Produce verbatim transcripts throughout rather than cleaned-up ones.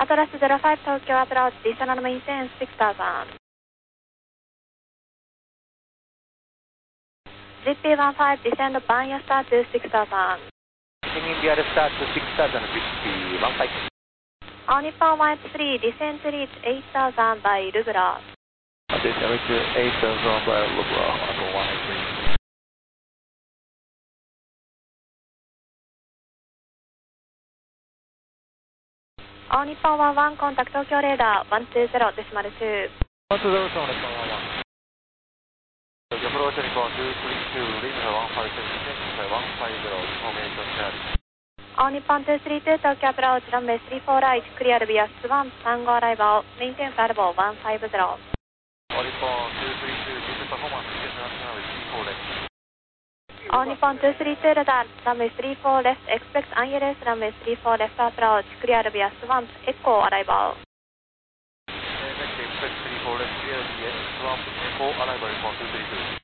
アトラスゼロファイブ東京アプローチ、ディショナルメインテンシックスタウザンド。ジーピーワンファイブ descend Banya start to six thousand. India start to six thousand, G P one five. On Nippon one three, descend to reach eight thousand by Lugra. Descend to eight thousand by Lugra, Echo one three. On Nippon one one, contact Tokyo radar one two zero decimal two. one two zero, Nippon one one. Approach Nippon two three two, Lima one five seven, one five zero, information shared. On Nippon two three two, Tokyo approach runway three four right, clear via Swan, Tango arrival, maintain variable one five zero. On Nippon two three two, good performance, international three four left. On Nippon two three two, radar, runway three four left, expect I L S runway three four left approach, clear via Swan, Echo arrival. Next expect three four left, clear via Swan, Echo arrival, Nippon two three two.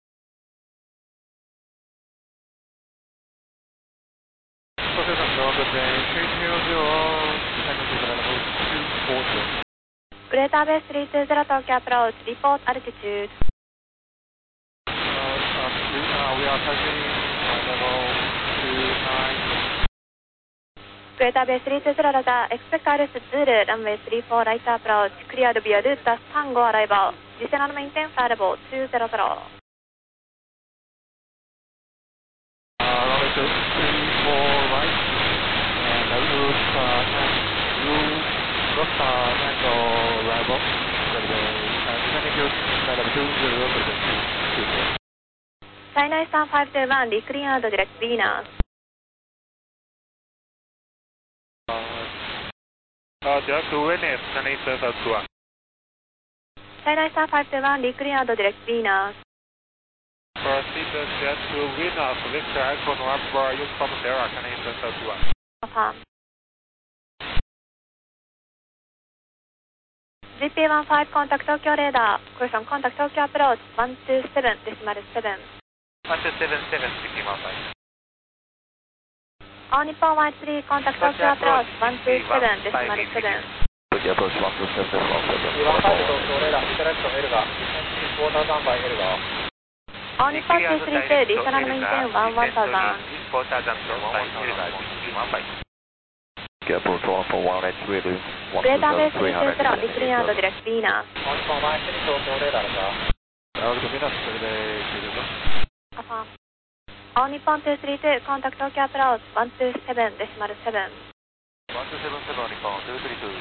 Greater Base three two zero Tokyo approach, report altitude. Uh, uh, we are touching level two nine. Greater Base three two zero radar, expect I L S Zulu, runway three four right approach, cleared via route Tango arrival, descend maintain variable two zero zero. Uh, runway three four right, and the route uh, route got uh, Tango arrival, descending to level two zero zero. China Eastern five two one, reclear and direct Venus. Uh, uh, direct Venus, China Eastern five two one. China Eastern five two one, reclear and direct Venus. Proceed direct to Venus, Victor Echo November, use from Sierra, China Eastern five two one. Affirm. G P one five, contact Tokyo radar, question contact Tokyo approach one two seven decimal seven. one two seven seven, G P one five. On Nippon one three, contact Tokyo approach one two seven decimal seven. Tokyo approach one two seven decimal seven. one five Tokyo radar, interaction Elga, four thousand by Elga. On Nippon two three two, additional maintain one one thousand. four thousand by Elga, G P one five. Tokyo approach one four one eight three, one two Greater Base seven three two zero, reclear and direct Venus. On Nippon one three Tokyo radar, Route Venus, Affirm. On Nippon two three two, contact Tokyo approach one two seven decimal seven. one two seven seven, Nippon two three two.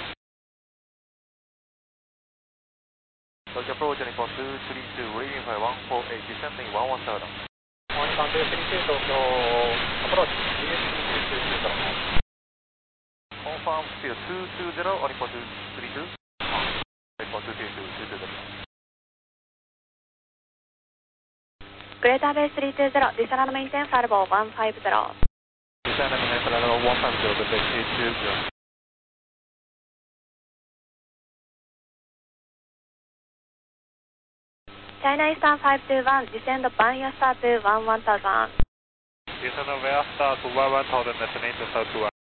Tokyo approach Nippon two three two, reading for one four eight, descending one one thousand. On Nippon two three two, Tokyo approach B S two two two zero. Confirm speed two two zero, on Nippon two three two. Nippon two three two, two two zero. Greater Base three two zero, additional maintain variable one five zero. Descend maintain variable one five zero, the base three two zero. China Eastern five two one, descend Banya start to one one thousand. Descend via start to one one thousand, destination south to one.